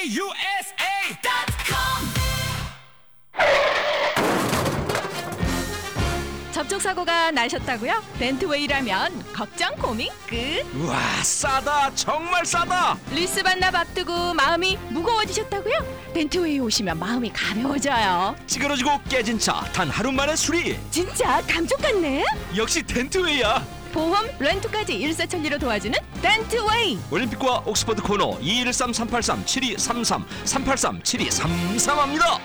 접촉 사고가 나셨다고요? 덴트웨이라면 걱정 고민 끝. 우와, 싸다. 정말 싸다. 리스 반납 앞두고 마음이 무거워지셨다고요? 덴트웨이 오시면 마음이 가벼워져요. 찌그러지고 깨진 차 단 하루 만에 수리. 진짜 감쪽 같네. 역시 덴트웨이야. 보험, 렌트까지 일사천리로 도와주는 덴트웨이. 올림픽과 옥스퍼드 코너 2113-383-7233 383-7233합니다.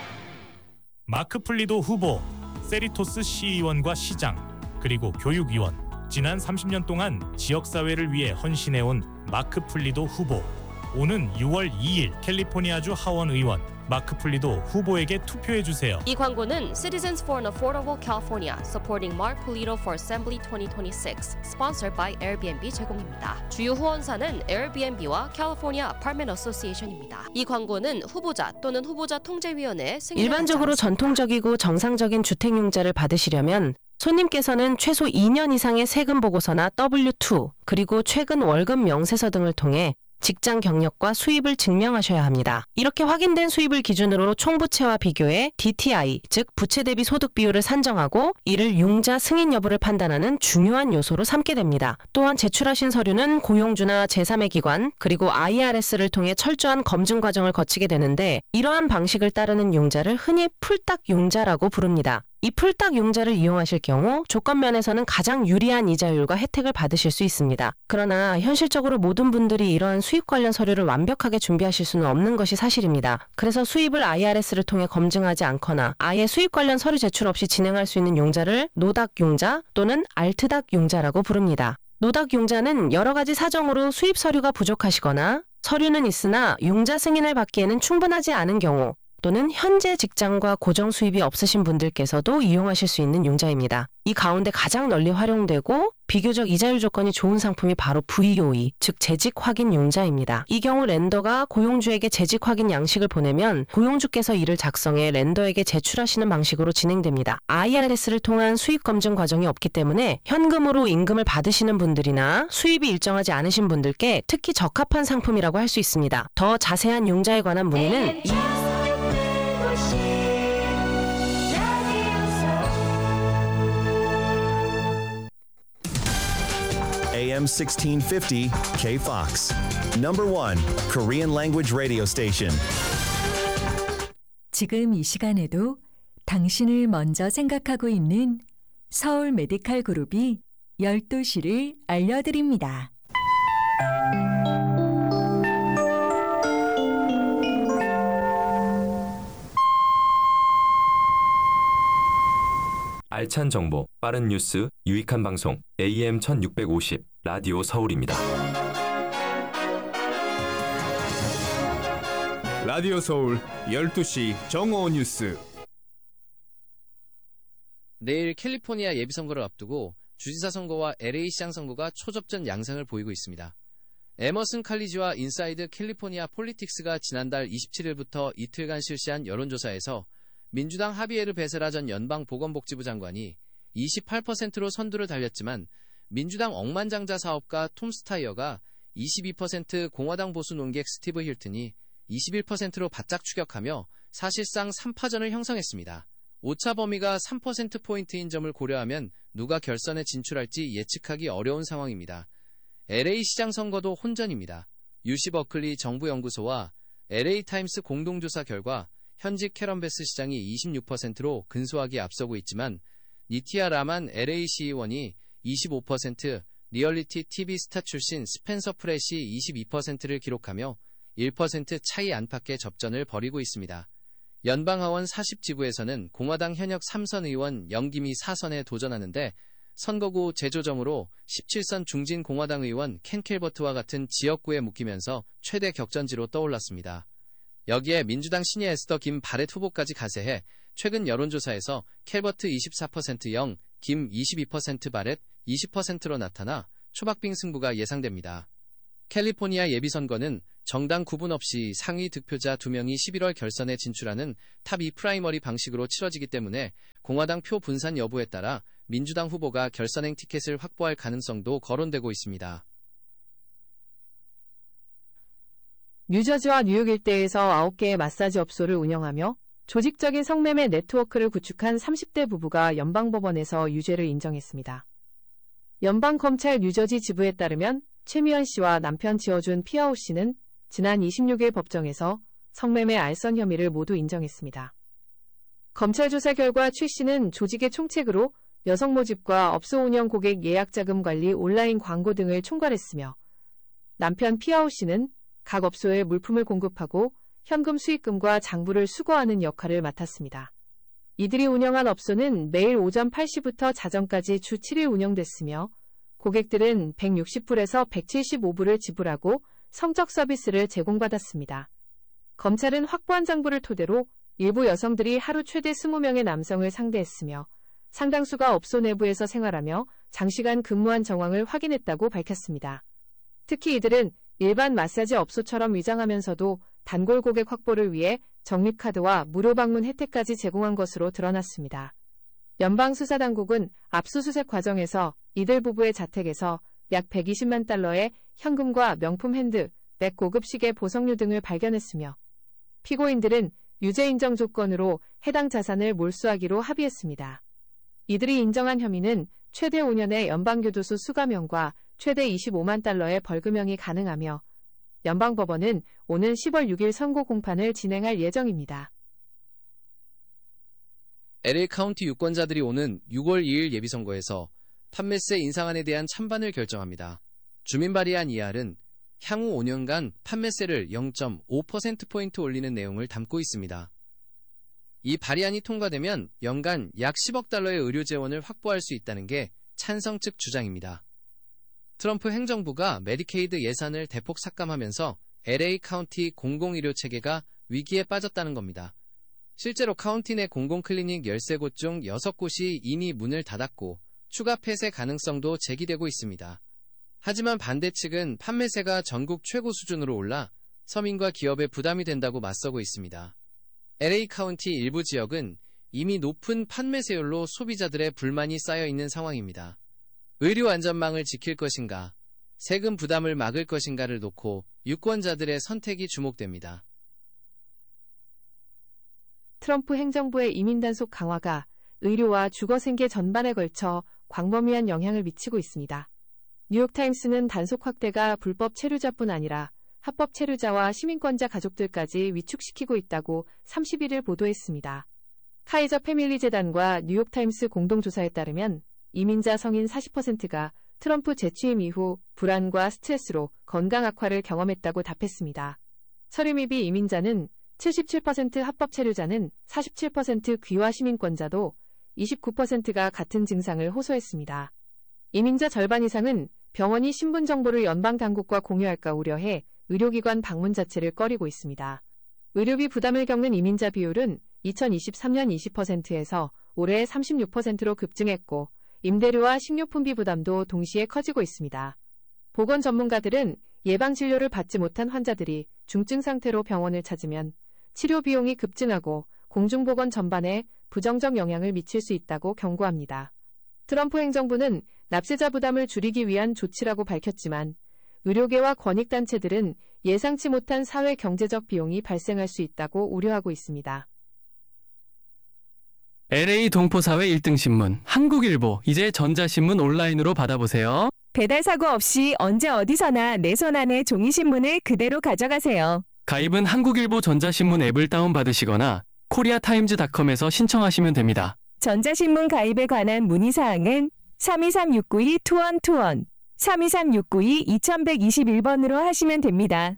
마크 플리도 후보, 세리토스 시의원과 시장, 그리고 교육위원, 지난 30년 동안 지역사회를 위해 헌신해온 마크 플리도 후보. 오는 6월 2일 캘리포니아주 하원 의원 마크 플리도 후보에게 투표해주세요. 이 광고는 Citizens for an Affordable California Supporting Mark Polito for Assembly 2026 Sponsored by Airbnb 제공입니다. 주요 후원사는 Airbnb와 California Apartment Association입니다. 이 광고는 후보자 또는 후보자 통제위원회 일반적으로 전통적이고 정상적인 주택융자를 받으시려면 손님께서는 최소 2년 이상의 세금 보고서나 W2 그리고 최근 월급 명세서 등을 통해 직장 경력과 수입을 증명하셔야 합니다. 이렇게 확인된 수입을 기준으로 총부채와 비교해 DTI, 즉 부채 대비 소득 비율을 산정하고 이를 융자 승인 여부를 판단하는 중요한 요소로 삼게 됩니다. 또한 제출하신 서류는 고용주나 제3의 기관 그리고 IRS를 통해 철저한 검증 과정을 거치게 되는데 이러한 방식을 따르는 융자를 흔히 풀딱 융자라고 부릅니다. 이 풀딱 융자를 이용하실 경우 조건면에서는 가장 유리한 이자율과 혜택을 받으실 수 있습니다. 그러나 현실적으로 모든 분들이 이러한 수입 관련 서류를 완벽하게 준비하실 수는 없는 것이 사실입니다. 그래서 수입을 IRS를 통해 검증하지 않거나 아예 수입 관련 서류 제출 없이 진행할 수 있는 융자를 노닥 융자 또는 알트닥 융자라고 부릅니다. 노닥 융자는 여러 가지 사정으로 수입 서류가 부족하시거나 서류는 있으나 융자 승인을 받기에는 충분하지 않은 경우 또는 현재 직장과 고정 수입이 없으신 분들께서도 이용하실 수 있는 융자입니다. 이 가운데 가장 널리 활용되고 비교적 이자율 조건이 좋은 상품이 바로 VOE, 즉 재직 확인 융자입니다. 이 경우 렌더가 고용주에게 재직 확인 양식을 보내면 고용주께서 이를 작성해 렌더에게 제출하시는 방식으로 진행됩니다. IRS를 통한 수입 검증 과정이 없기 때문에 현금으로 임금을 받으시는 분들이나 수입이 일정하지 않으신 분들께 특히 적합한 상품이라고 할 수 있습니다. 더 자세한 융자에 관한 문의는 AM 1650 K-Fox. Number 1 Korean language radio station. 지금 이 시간에도 당신을 먼저 생각하고 있는 서울 메디칼 그룹이 12시를 알려드립니다. 알찬 정보, 빠른 뉴스, 유익한 방송 AM 1650 라디오 서울입니다. 라디오 서울 12시 정오 뉴스. 내일 캘리포니아 예비선거를 앞두고 주지사 선거와 LA 시장 선거가 초접전 양상을 보이고 있습니다. 에머슨 칼리지와 인사이드 캘리포니아 폴리틱스가 지난달 27일부터 이틀간 실시한 여론조사에서 민주당 하비에르 베세라 전 연방보건복지부 장관이 28%로 선두를 달렸지만 민주당 억만장자 사업가 톰 스타이어가 22%, 공화당 보수 논객 스티브 힐튼이 21%로 바짝 추격하며 사실상 3파전을 형성했습니다. 오차 범위가 3%포인트인 점을 고려하면 누가 결선에 진출할지 예측하기 어려운 상황입니다. LA 시장 선거도 혼전입니다. UC 버클리 정부연구소와 LA타임스 공동조사 결과 현직 캐런 베스 시장이 26%로 근소하게 앞서고 있지만 니티아 라만 LA 시의원이 25%, 리얼리티 TV 스타 출신 스펜서 프렛이 22%를 기록하며 1% 차이 안팎의 접전을 벌이고 있습니다. 연방하원 40지구에서는 공화당 현역 3선 의원 영김이 4선에 도전하는데 선거구 재조정으로 17선 중진 공화당 의원 켄 켈버트와 같은 지역구에 묶이면서 최대 격전지로 떠올랐습니다. 여기에 민주당 신예 에스더 김 바렛 후보까지 가세해 최근 여론조사에서 켈버트 24% 영, 김 22% 바렛 20%로 나타나 초박빙 승부가 예상됩니다. 캘리포니아 예비선거는 정당 구분 없이 상위 득표자 2명이 11월 결선에 진출하는 탑2 프라이머리 방식으로 치러지기 때문에 공화당 표 분산 여부에 따라 민주당 후보가 결선행 티켓을 확보할 가능성도 거론되고 있습니다. 뉴저지와 뉴욕 일대에서 9개의 마사지 업소를 운영하며 조직적인 성매매 네트워크를 구축한 30대 부부가 연방법원에서 유죄를 인정했습니다. 연방검찰 뉴저지 지부에 따르면 최미연 씨와 남편 지어준 피아오 씨는 지난 26일 법정에서 성매매 알선 혐의를 모두 인정했습니다. 검찰 조사 결과 최 씨는 조직의 총책으로 여성 모집과 업소 운영 고객 예약 자금 관리 온라인 광고 등을 총괄했으며 남편 피아오 씨는 각 업소에 물품을 공급하고 현금 수익금과 장부를 수거하는 역할을 맡았습니다. 이들이 운영한 업소는 매일 오전 8시부터 자정까지 주 7일 운영됐으며 고객들은 160불에서 175불을 지불하고 성적 서비스를 제공받았습니다. 검찰은 확보한 장부를 토대로 일부 여성들이 하루 최대 20명의 남성을 상대했으며 상당수가 업소 내부에서 생활하며 장시간 근무한 정황을 확인했다고 밝혔습니다. 특히 이들은 일반 마사지 업소처럼 위장하면서도 단골 고객 확보를 위해 적립카드와 무료 방문 혜택까지 제공한 것으로 드러났습니다. 연방수사당국은 압수수색 과정에서 이들 부부의 자택에서 약 120만 달러의 현금과 명품 핸드, 백 고급 시계 보석류 등을 발견했으며 피고인들은 유죄 인정 조건으로 해당 자산을 몰수하기로 합의했습니다. 이들이 인정한 혐의는 최대 5년의 연방교도소 수감형과 최대 25만 달러의 벌금형이 가능하며 연방법원은 오는 10월 6일 선고 공판을 진행할 예정입니다. LA 카운티 유권자들이 오는 6월 2일 예비선거에서 판매세 인상안에 대한 찬반을 결정합니다. 주민 발의안 2R은 향후 5년간 판매세를 0.5%포인트 올리는 내용을 담고 있습니다. 이 발의안이 통과되면 연간 약 10억 달러의 의료 재원을 확보할 수 있다는 게 찬성 측 주장입니다. 트럼프 행정부가 메디케이드 예산을 대폭 삭감하면서 LA 카운티 공공의료 체계가 위기에 빠졌다는 겁니다. 실제로 카운티 내 공공클리닉 13곳 중 6곳이 이미 문을 닫았고 추가 폐쇄 가능성도 제기되고 있습니다. 하지만 반대 측은 판매세가 전국 최고 수준으로 올라 서민과 기업에 부담이 된다고 맞서고 있습니다. LA 카운티 일부 지역은 이미 높은 판매세율로 소비자들의 불만이 쌓여 있는 상황입니다. 의료 안전망을 지킬 것인가, 세금 부담을 막을 것인가를 놓고 유권자들의 선택이 주목됩니다. 트럼프 행정부의 이민 단속 강화가 의료와 주거 생계 전반에 걸쳐 광범위한 영향을 미치고 있습니다. 뉴욕타임스는 단속 확대가 불법 체류자뿐 아니라 합법 체류자와 시민권자 가족들까지 위축시키고 있다고 31일 보도했습니다. 카이저 패밀리 재단과 뉴욕타임스 공동조사에 따르면 이민자 성인 40%가 트럼프 재취임 이후 불안과 스트레스로 건강 악화를 경험했다고 답했습니다. 서류미비 이민자는 77%, 합법 체류자는 47%, 귀화 시민권자도 29%가 같은 증상을 호소했습니다. 이민자 절반 이상은 병원이 신분 정보를 연방 당국과 공유할까 우려해 의료기관 방문 자체를 꺼리고 있습니다. 의료비 부담을 겪는 이민자 비율은 2023년 20%에서 올해 36%로 급증했고 임대료와 식료품비 부담도 동시에 커지고 있습니다. 보건 전문가들은 예방진료를 받지 못한 환자들이 중증 상태로 병원을 찾으면 치료 비용이 급증하고 공중보건 전반에 부정적 영향을 미칠 수 있다고 경고합니다. 트럼프 행정부는 납세자 부담을 줄이기 위한 조치라고 밝혔지만 의료계와 권익단체들은 예상치 못한 사회 경제적 비용이 발생할 수 있다고 우려하고 있습니다. LA 동포사회 1등 신문 한국일보, 이제 전자신문 온라인으로 받아보세요. 배달 사고 없이 언제 어디서나 내 손 안에 종이신문을 그대로 가져가세요. 가입은 한국일보 전자신문 앱을 다운받으시거나 코리아타임즈닷컴에서 신청하시면 됩니다. 전자신문 가입에 관한 문의사항은 323-692-2121, 323-692-2121번으로 하시면 됩니다.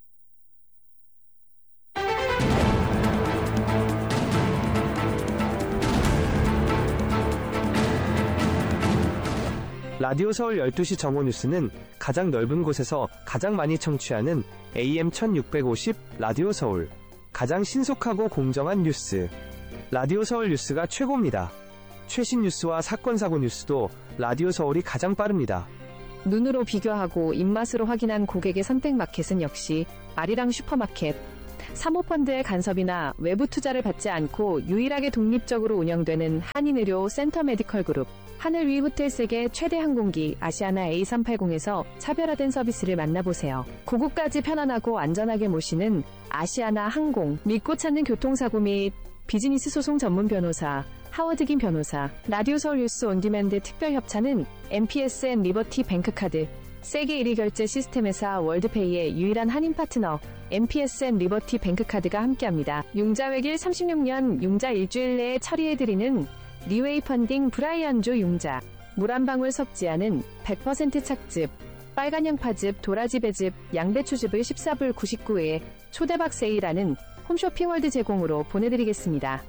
라디오 서울 12시 정오 뉴스는 가장 넓은 곳에서 가장 많이 청취하는 AM 1650 라디오 서울. 가장 신속하고 공정한 뉴스. 라디오 서울 뉴스가 최고입니다. 최신 뉴스와 사건 사고 뉴스도 라디오 서울이 가장 빠릅니다. 눈으로 비교하고 입맛으로 확인한 고객의 선택 마켓은 역시 아리랑 슈퍼마켓. 사모펀드의 간섭이나 외부 투자를 받지 않고 유일하게 독립적으로 운영되는 한인의료 센터 메디컬 그룹, 하늘위 호텔세계 최대 항공기 아시아나 A380에서 차별화된 서비스를 만나보세요. 고국까지 편안하고 안전하게 모시는 아시아나 항공, 믿고 찾는 교통사고 및 비즈니스 소송 전문 변호사, 하워드긴 변호사, 라디오 서울 뉴스 온디맨드 특별협찬은 MPSN 리버티 뱅크카드, 세계 1위 결제 시스템 회사 월드페이의 유일한 한인 파트너 MPSN 리버티 뱅크카드가 함께합니다. 융자외길 36년 융자 일주일 내에 처리해드리는 리웨이 펀딩 브라이언조 융자, 물 한 방울 섞지 않은 100% 착즙, 빨간 양파즙, 도라지 배즙, 양배추즙을 14불 99에 초대박 세일하는 홈쇼핑월드 제공으로 보내드리겠습니다.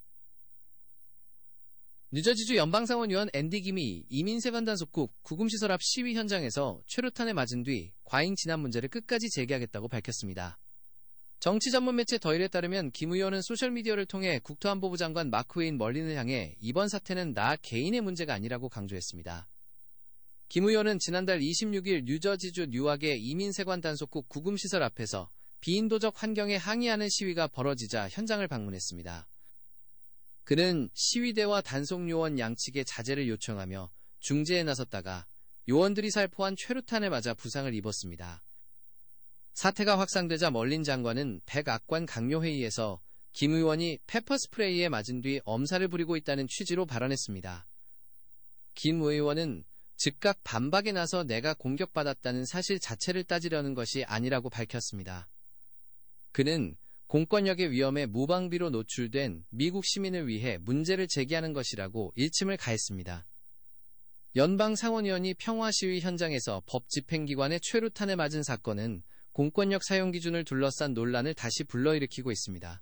뉴저지주 연방상원의원 앤디 김이 이민세관단속국 구금시설 앞 시위 현장에서 최루탄에 맞은 뒤 과잉 진압 문제를 끝까지 제기하겠다고 밝혔습니다. 정치 전문 매체 더일에 따르면 김 의원은 소셜미디어를 통해 국토안보부 장관 마크 웨인 멀린을 향해 이번 사태는 나 개인의 문제가 아니라고 강조했습니다. 김 의원은 지난달 26일 뉴저지주 뉴악의 이민세관단속국 구금시설 앞에서 비인도적 환경에 항의하는 시위가 벌어지자 현장을 방문했습니다. 그는 시위대와 단속요원 양측의 자제를 요청하며 중재에 나섰다가 요원들이 살포한 최루탄에 맞아 부상을 입었습니다. 사태가 확산되자 멀린 장관은 백악관 강요회의에서 김 의원이 페퍼스프레이에 맞은 뒤 엄살을 부리고 있다는 취지로 발언했습니다. 김 의원은 즉각 반박에 나서 내가 공격받았다는 사실 자체를 따지려는 것이 아니라고 밝혔습니다. 그는 공권력의 위험에 무방비로 노출된 미국 시민을 위해 문제를 제기하는 것이라고 일침을 가했습니다. 연방 상원의원이 평화 시위 현장에서 법 집행기관의 최루탄에 맞은 사건은 공권력 사용 기준을 둘러싼 논란을 다시 불러일으키고 있습니다.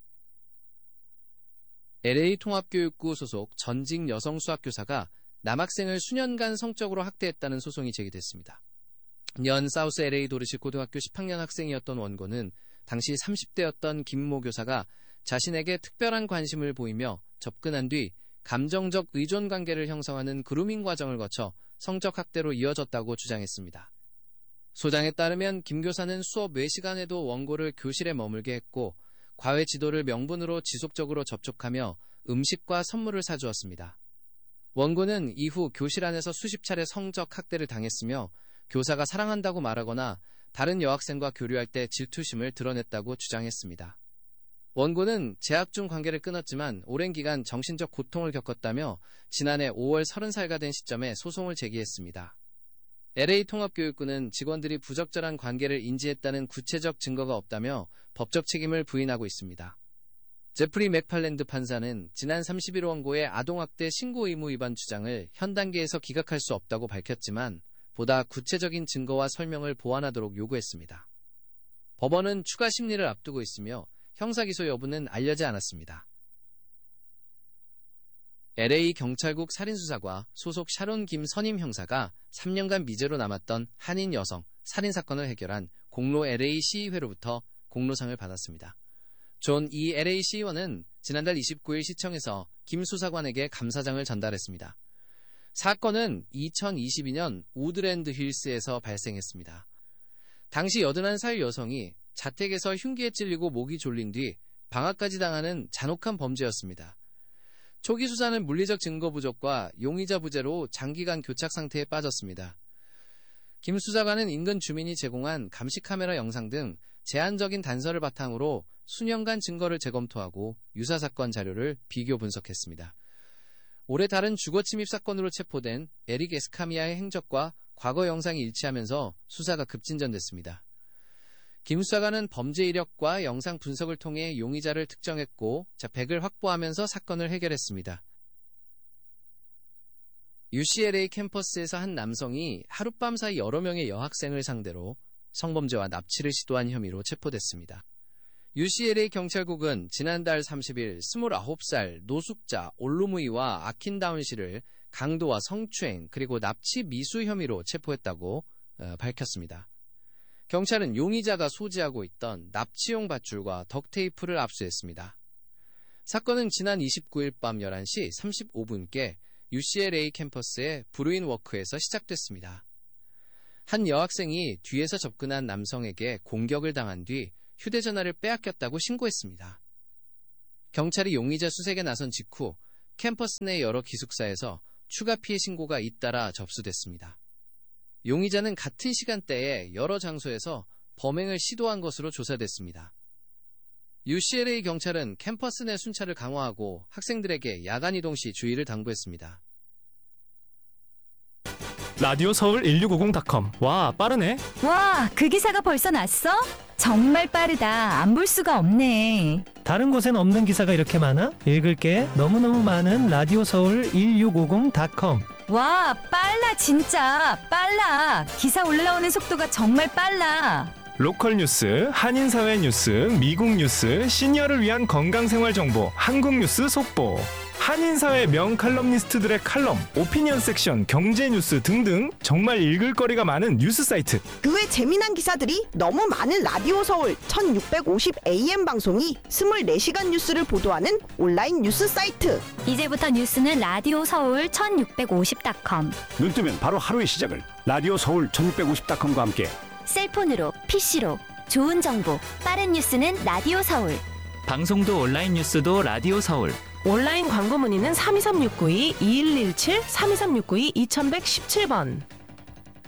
LA 통합교육구 소속 전직 여성 수학교사가 남학생을 수년간 성적으로 학대했다는 소송이 제기됐습니다. 연 사우스 LA 도르시 고등학교 10학년 학생이었던 원고는 당시 30대였던 김모 교사가 자신에게 특별한 관심을 보이며 접근한 뒤 감정적 의존 관계를 형성하는 그루밍 과정을 거쳐 성적 학대로 이어졌다고 주장했습니다. 소장에 따르면 김 교사는 수업 외 시간에도 원고를 교실에 머물게 했고 과외 지도를 명분으로 지속적으로 접촉하며 음식과 선물을 사주었습니다. 원고는 이후 교실 안에서 수십 차례 성적 학대를 당했으며 교사가 사랑한다고 말하거나 다른 여학생과 교류할 때 질투심을 드러냈다고 주장했습니다. 원고는 재학 중 관계를 끊었지만 오랜 기간 정신적 고통을 겪었다며 지난해 5월 30살가 된 시점에 소송을 제기했습니다. LA 통합교육구는 직원들이 부적절한 관계를 인지했다는 구체적 증거가 없다며 법적 책임을 부인하고 있습니다. 제프리 맥팔랜드 판사는 지난 30일 원고의 아동학대 신고 의무 위반 주장을 현 단계에서 기각할 수 없다고 밝혔지만 보다 구체적인 증거와 설명을 보완하도록 요구했습니다. 법원은 추가 심리를 앞두고 있으며 형사기소 여부는 알려지 않았습니다. LA 경찰국 살인수사과 소속 샤론 김 선임 형사가 3년간 미제로 남았던 한인 여성 살인사건을 해결한 공로 LA 시의회로부터 공로상을 받았습니다. 존 이 LA 시의원은 지난달 29일 시청에서 김 수사관에게 감사장을 전달했습니다. 사건은 2022년 우드랜드 힐스에서 발생했습니다. 당시 81살 여성이 자택에서 흉기에 찔리고 목이 졸린 뒤 방화까지 당하는 잔혹한 범죄였습니다. 초기 수사는 물리적 증거 부족과 용의자 부재로 장기간 교착 상태에 빠졌습니다. 김 수사관은 인근 주민이 제공한 감시 카메라 영상 등 제한적인 단서를 바탕으로 수년간 증거를 재검토하고 유사 사건 자료를 비교 분석했습니다. 올해 다른 주거 침입 사건으로 체포된 에릭 에스카미아의 행적과 과거 영상이 일치하면서 수사가 급진전됐습니다. 김 수사관은 범죄 이력과 영상 분석을 통해 용의자를 특정했고 자백을 확보하면서 사건을 해결했습니다. UCLA 캠퍼스에서 한 남성이 하룻밤 사이 여러 명의 여학생을 상대로 성범죄와 납치를 시도한 혐의로 체포됐습니다. UCLA 경찰국은 지난달 30일 29살 노숙자 올루무이와 아킨다운시를 강도와 성추행 그리고 납치 미수 혐의로 체포했다고 밝혔습니다. 경찰은 용의자가 소지하고 있던 납치용 밧줄과 덕테이프를 압수했습니다. 사건은 지난 29일 밤 11시 35분께 UCLA 캠퍼스의 브루인 워크에서 시작됐습니다. 한 여학생이 뒤에서 접근한 남성에게 공격을 당한 뒤 휴대전화를 빼앗겼다고 신고했습니다. 경찰이 용의자 수색에 나선 직후 캠퍼스 내 여러 기숙사에서 추가 피해 신고가 잇따라 접수됐습니다. 용의자는 같은 시간대에 여러 장소에서 범행을 시도한 것으로 조사됐습니다. UCLA 경찰은 캠퍼스 내 순찰을 강화하고 학생들에게 야간 이동 시 주의를 당부했습니다. 라디오 서울 1650.com. 와, 빠르네. 와, 그 기사가 벌써 났어? 정말 빠르다. 안 볼 수가 없네. 다른 곳엔 없는 기사가 이렇게 많아? 읽을게. 너무너무 많은 라디오 서울 1650.com. 와, 빨라 진짜. 빨라. 기사 올라오는 속도가 정말 빨라. 로컬 뉴스, 한인사회 뉴스, 미국 뉴스, 시니어를 위한 건강생활 정보, 한국 뉴스 속보, 한인사회 명칼럼니스트들의 칼럼, 오피니언 섹션, 경제 뉴스 등등 정말 읽을 거리가 많은 뉴스 사이트. 그 외 재미난 기사들이 너무 많은 라디오 서울 1650 AM 방송이 24시간 뉴스를 보도하는 온라인 뉴스 사이트. 이제부터 뉴스는 라디오 서울 1650.com. 눈 뜨면 바로 하루의 시작을 라디오 서울 1650.com과 함께 셀폰으로, PC로 좋은 정보, 빠른 뉴스는 라디오 서울. 방송도 온라인 뉴스도 라디오 서울. 온라인 광고 문의는 323-692-2117, 323-692-2117번.